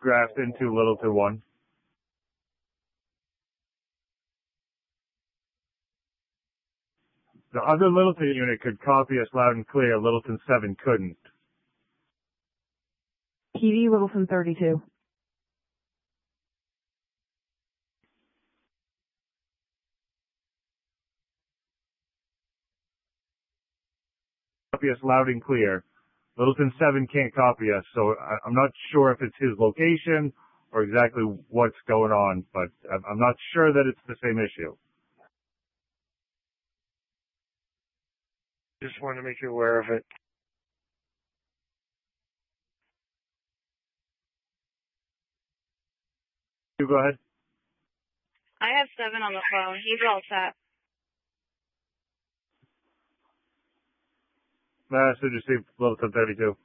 Grafton to Littleton 1. The other Littleton unit could copy us loud and clear. Littleton 7 couldn't. PD Littleton 32. Copy us loud and clear. Littleton 7 can't copy us, so I'm not sure if it's his location or exactly what's going on, but I'm not sure that it's the same issue. Just wanted to make you aware of it. You go ahead. I have 7 on the phone. He's all set. Message received, Littleton 32.